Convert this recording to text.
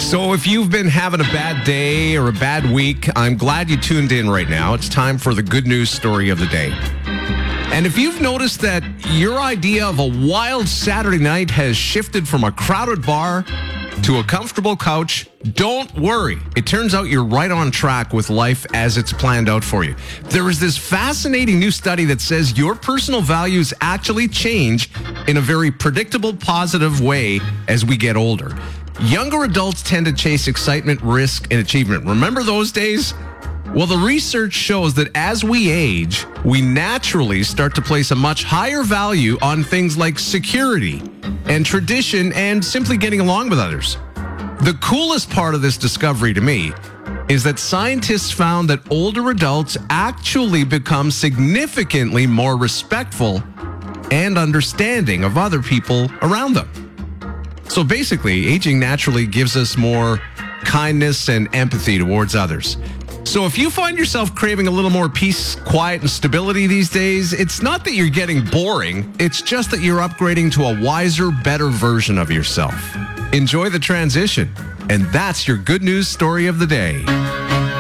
So if you've been having a bad day or a bad week, I'm glad you tuned in right now. It's time for the good news story of the day. And if you've noticed that your idea of a wild Saturday night has shifted from a crowded bar to a comfortable couch, don't worry. It turns out you're right on track with life as it's planned out for you. There is this fascinating new study that says your personal values actually change in a very predictable, positive way as we get older. Younger adults tend to chase excitement, risk, and achievement. Remember those days? Well, the research shows that as we age, we naturally start to place a much higher value on things like security and tradition and simply getting along with others. The coolest part of this discovery to me is that scientists found that older adults actually become significantly more respectful and understanding of other people around them. So basically, aging naturally gives us more kindness and empathy towards others. So if you find yourself craving a little more peace, quiet, and stability these days, it's not that you're getting boring. It's just that you're upgrading to a wiser, better version of yourself. Enjoy the transition. And that's your good news story of the day.